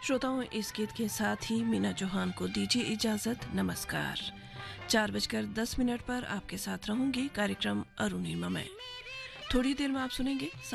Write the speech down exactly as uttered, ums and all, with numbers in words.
श्रोताओं, इस गीत के साथ ही मीना चौहान को दीजिए इजाजत। नमस्कार। चार बजकर दस मिनट पर आपके साथ रहूंगी कार्यक्रम अरुणिमा में। थोड़ी देर में आप सुनेंगे